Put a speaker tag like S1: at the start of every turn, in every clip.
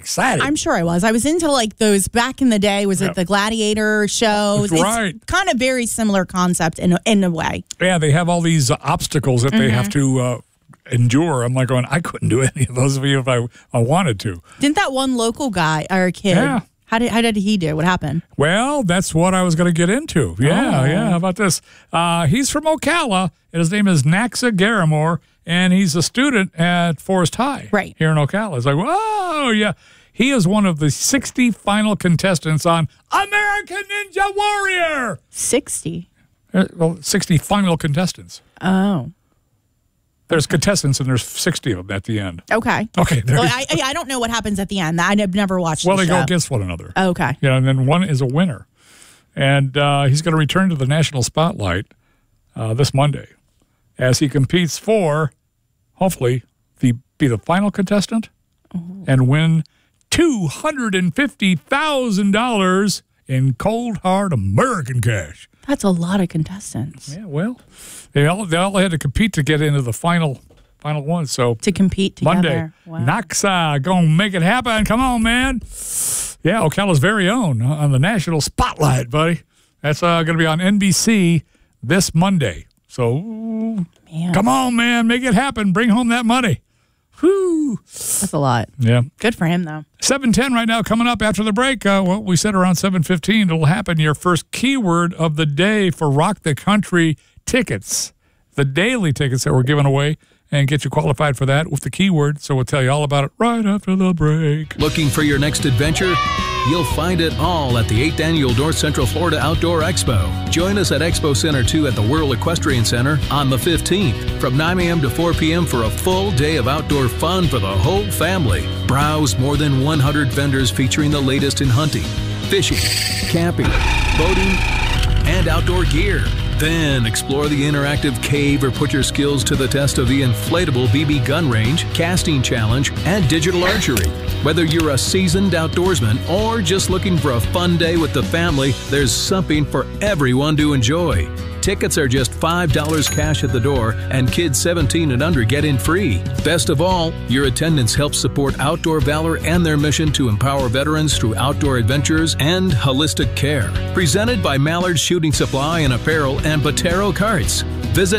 S1: excited.
S2: I'm sure I was. I was into like those back in the day. Was it the gladiator shows?
S1: Right.
S2: It's kind of very similar concept in a way.
S1: Yeah, they have all these obstacles that they have to endure. I'm like going, I couldn't do any of those if I wanted to.
S2: Didn't that one local guy or a kid?
S1: Yeah.
S2: How did he do? What happened?
S1: Well, that's what I was going to get into. Yeah. How about this? He's from Ocala, and his name is Naxa Garamore, and he's a student at Forest High here in Ocala. It's like, whoa, yeah. He is one of the 60 final contestants on American Ninja Warrior.
S2: 60?
S1: Well, 60 final contestants.
S2: Oh.
S1: There's contestants, and there's 60 of them at the end.
S2: Okay.
S1: Okay.
S2: Well, I don't know what happens at the end. I've never watched
S1: Well,
S2: the
S1: they
S2: show.
S1: go against one another.
S2: Okay.
S1: Yeah, and then one is a winner. And he's going to return to the national spotlight this Monday as he competes for, hopefully, be the final contestant and win $250,000 in cold, hard American cash.
S2: That's a lot of contestants.
S1: Yeah, well, they all had to compete to get into the final one. So
S2: to compete together.
S1: Monday, Naxa gonna make it happen. Come on, man. Yeah, Ocala's very own on the national spotlight, buddy. That's going to be on NBC this Monday. So come on, man, make it happen. Bring home that money. Whew.
S2: That's a lot.
S1: Yeah.
S2: Good for him, though.
S1: 7:10 right now, coming up after the break. Well, we said around 7:15 it'll happen. Your first keyword of the day for Rock the Country tickets. The daily tickets that we're giving away and get you qualified for that with the keyword. So we'll tell you all about it right after the break.
S3: Looking for your next adventure? You'll find it all at the 8th Annual North Central Florida Outdoor Expo. Join us at Expo Center 2 at the World Equestrian Center on the 15th from 9 a.m. to 4 p.m. for a full day of outdoor fun for the whole family. Browse more than 100 vendors featuring the latest in hunting, fishing, camping, boating, and outdoor gear. Then explore the interactive cave or put your skills to the test of the inflatable BB gun range, casting challenge, and digital archery. Whether you're a seasoned outdoorsman or just looking for a fun day with the family, there's something for everyone to enjoy. Tickets are just $5 cash at the door, and kids 17 and under get in free. Best of all, your attendance helps support Outdoor Valor and their mission to empower veterans through outdoor adventures and holistic care. Presented by Mallard Shooting Supply and Apparel and Botero Carts. Visit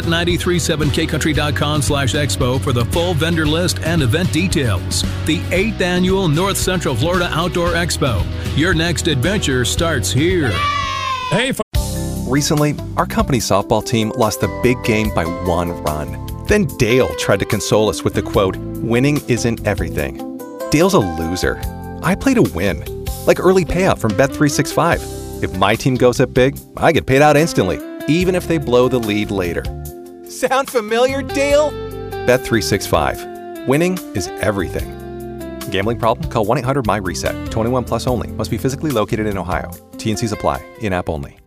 S3: 937kcountry.com/expo for the full vendor list and event details. The 8th Annual North Central Florida Outdoor Expo. Your next adventure starts here.
S1: Hey,
S4: Recently, our company softball team lost the big game by 1 run. Then Dale tried to console us with the quote, "Winning isn't everything." Dale's a loser. I play to win. Like early payout from Bet365. If my team goes up big, I get paid out instantly, even if they blow the lead later. Sound familiar, Dale? Bet365. Winning is everything. Gambling problem? Call 1-800-MY-RESET. 21 plus only. Must be physically located in Ohio. T&Cs apply. In-app only.